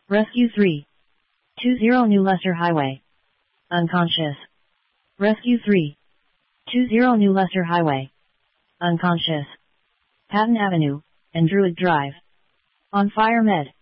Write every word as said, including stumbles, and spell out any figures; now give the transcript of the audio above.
Rescue three. two zero New Leicester Highway. Unconscious. Rescue three. two zero New Leicester Highway. Unconscious. Patton Avenue, and Druid Drive. On fire med.